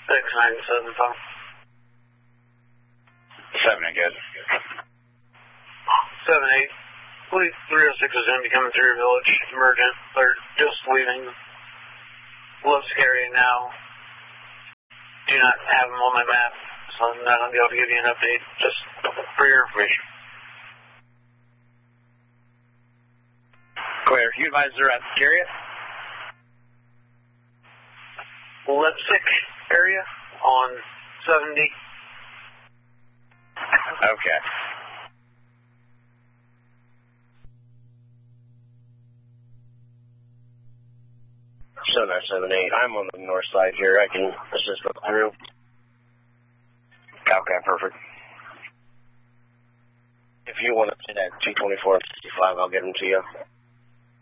697 7, I guess. 7-8. Fleet 306 is going to be coming through your village. Emergent. They're just leaving Lipsk area now. Do not have them on my map, so I'm not going to be able to give you an update, just for your information. Clear. You advise they're at the area? Lipsk area on 70. Okay. So 978. I'm on the north side here. I can assist with through. Okay, perfect. If you want to see that 224 65, I'll get them to you.